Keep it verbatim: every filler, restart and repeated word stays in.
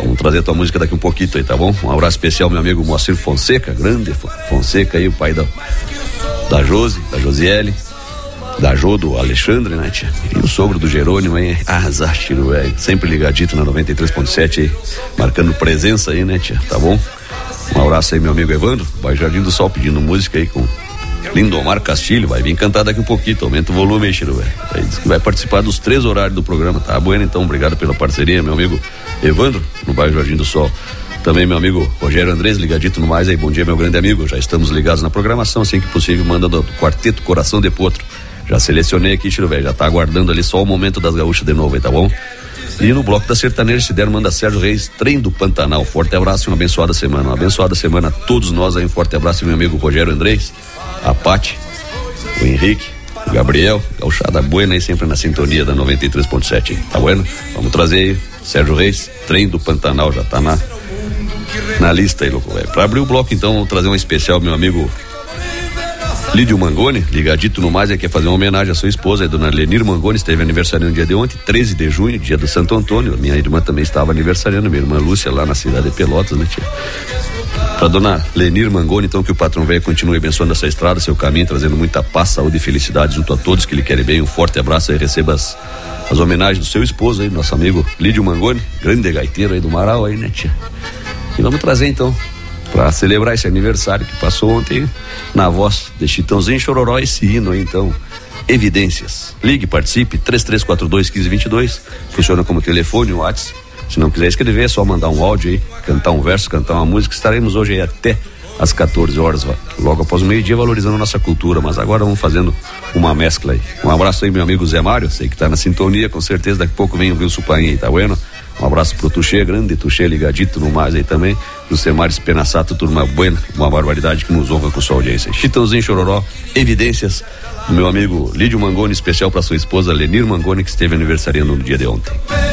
Vamos trazer a tua música daqui um pouquinho aí, tá bom? Um abraço especial, meu amigo Moacir Fonseca, grande Fonseca aí, o pai da, da Josi, da Josiele, da Jô, do Alexandre, né, tia? E o sogro do Jerônimo aí, azar, tiro, velho. Sempre ligadito na noventa e três ponto sete aí, marcando presença aí, né, tia? Tá bom? Um abraço aí, meu amigo Evandro, vai Jardim do Sol pedindo música aí com Lindomar Castilho, vai vir cantar daqui um pouquinho, aumenta o volume aí, Chiro, velho. Aí diz que vai participar dos três horários do programa, tá bueno? Então, obrigado pela parceria, meu amigo Evandro, no bairro Jardim do Sol. Também meu amigo Rogério Andrés, ligadito no mais aí, bom dia, meu grande amigo. Já estamos ligados na programação, assim que possível, manda do Quarteto Coração de Potro. Já selecionei aqui, Chiro, velho, já tá aguardando ali só o momento das gaúchas de novo aí, tá bom? E no bloco da sertaneja, se der, manda Sérgio Reis, Trem do Pantanal. Forte abraço e uma abençoada semana. Uma abençoada semana a todos nós aí. Um forte abraço, meu amigo Rogério Andrés, a Pati, o Henrique, o Gabriel, gauchada buena aí, sempre na sintonia da noventa e três ponto sete, tá bueno? Vamos trazer aí Sérgio Reis, Trem do Pantanal, já tá na na lista aí, louco, velho. Pra abrir o bloco, então, vamos trazer um especial, meu amigo Lídio Mangoni, ligadito no mais, é quer fazer uma homenagem à sua esposa, a dona Lenir Mangoni, esteve aniversariando no dia de ontem, treze de junho, dia do Santo Antônio. Minha irmã também estava aniversariando, minha irmã Lúcia, lá na cidade de Pelotas, né, tia? Pra dona Lenir Mangoni, então, que o patrão velho continue abençoando essa estrada, seu caminho, trazendo muita paz, saúde e felicidade junto a todos que lhe querem bem. Um forte abraço aí, receba as, as homenagens do seu esposo aí, nosso amigo Lídio Mangoni, grande gaiteiro aí do Marau aí, né, tia? E vamos trazer então, para celebrar esse aniversário que passou ontem, na voz de Chitãozinho Chororó, esse hino aí, então, Evidências. Ligue, participe, três três quatro dois, um cinco dois dois, funciona como telefone, o WhatsApp. Se não quiser escrever, é só mandar um áudio aí, cantar um verso, cantar uma música. Estaremos hoje aí até às quatorze horas, logo após o meio-dia, valorizando a nossa cultura, mas agora vamos fazendo uma mescla aí. Um abraço aí, meu amigo Zé Mário, sei que tá na sintonia, com certeza daqui a pouco vem o Wilson Paim aí, tá bueno? Um abraço pro Tuxê, grande Tuxê, ligadito no mais aí também. José Mário Penassato, turma buena, uma barbaridade que nos honra com sua audiência. Chitãozinho Chororó, Evidências, do meu amigo Lídio Mangoni, especial para sua esposa Lenir Mangoni, que esteve aniversariando no dia de ontem.